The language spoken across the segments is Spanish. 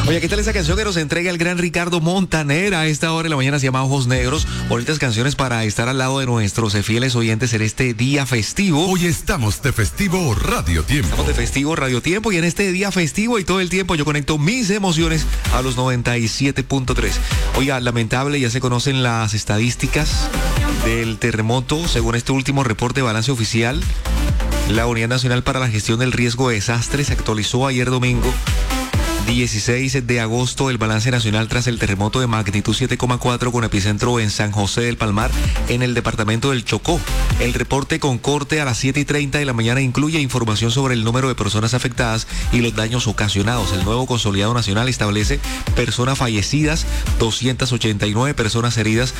Oye, ¿qué tal esa canción que nos entrega el gran Ricardo Montaner? A esta hora de la mañana se llama Ojos Negros. Bonitas canciones para estar al lado de nuestros fieles oyentes en este día festivo. Hoy estamos de festivo Radio Tiempo. Estamos de festivo Radio Tiempo y en este día festivo y todo el tiempo yo conecto mis emociones a los 97.3. Oiga, lamentable, ya se conocen las estadísticas del terremoto. Según este último reporte de balance oficial, la Unidad Nacional para la Gestión del Riesgo de Desastres actualizó ayer domingo 16 de agosto el balance nacional tras el terremoto de magnitud 7,4 con epicentro en San José del Palmar, en el departamento del Chocó. El reporte con corte a las 7:30 de la mañana incluye información sobre el número de personas afectadas y los daños ocasionados. El nuevo consolidado nacional establece personas fallecidas, 289 personas heridas,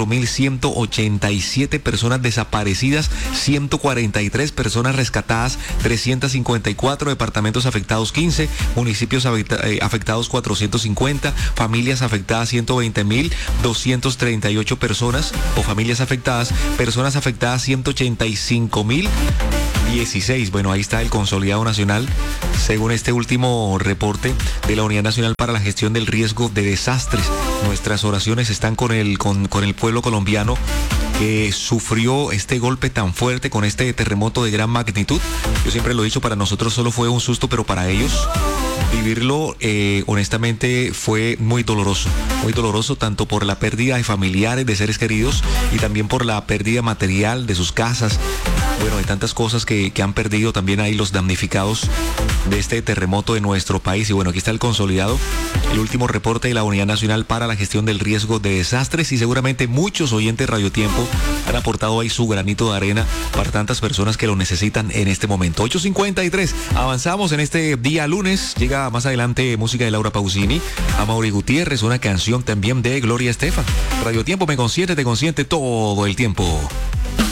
4.187 personas desaparecidas, 143 personas rescatadas, 354 departamentos afectados, 15 municipios afectados 450, familias afectadas 120.238 personas o familias afectadas, personas afectadas 185.016. Bueno, ahí está el consolidado nacional, según este último reporte de la Unidad Nacional para la Gestión del Riesgo de Desastres. Nuestras oraciones están con el pueblo colombiano que sufrió este golpe tan fuerte con este terremoto de gran magnitud. Yo siempre lo he dicho, para nosotros solo fue un susto, pero para ellos vivirlo honestamente fue muy doloroso tanto por la pérdida de familiares, de seres queridos y también por la pérdida material de sus casas, bueno, de tantas cosas que han perdido también ahí los damnificados de este terremoto de nuestro país. Y bueno, aquí está el consolidado, el último reporte de la Unidad Nacional para la Gestión del Riesgo de Desastres, y seguramente muchos oyentes de Radio Tiempo han aportado ahí su granito de arena para tantas personas que lo necesitan en este momento. 8:53, avanzamos en este día lunes. Llega más adelante música de Laura Pausini, Amaury Gutiérrez, una canción también de Gloria Estefan. Radio Tiempo me consiente, te consiente todo el tiempo.